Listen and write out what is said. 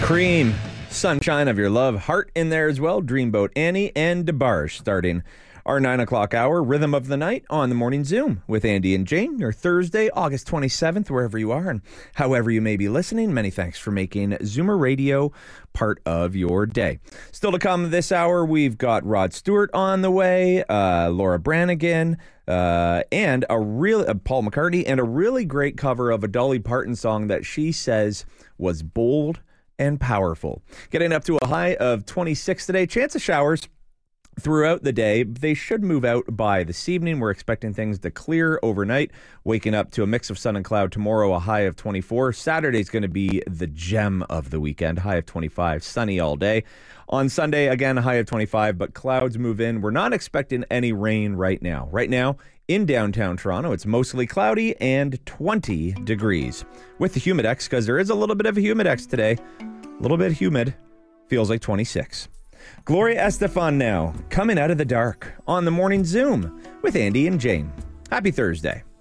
Cream, Sunshine of Your Love, Heart in there as well, Dreamboat Annie, and DeBarge starting our 9 o'clock hour, Rhythm of the Night on the Morning Zoom with Andy and Jane, your Thursday, August 27th, wherever you are and however you may be listening. Many thanks for making Zoomer Radio part of your day. Still to come this hour, we've got Rod Stewart on the way, Laura Branigan, and Paul McCartney, and a really great cover of a Dolly Parton song that she says was bold and powerful. Getting up to a high of 26 today. Chance of showers throughout the day. They should move out by this evening. We're expecting things to clear overnight, waking up to a mix of sun and cloud tomorrow, a high of 24. Saturday's going to be the gem of the weekend, high of 25, sunny all day. On Sunday, again, a high of 25, but clouds move in. We're not expecting any rain right now. Right now, in downtown Toronto, it's mostly cloudy and 20 degrees. With the Humidex, because there is a little bit of a Humidex today, a little bit humid, feels like 26. Gloria Estefan now, coming out of the dark on the Morning Zoom with Andy and Jane. Happy Thursday.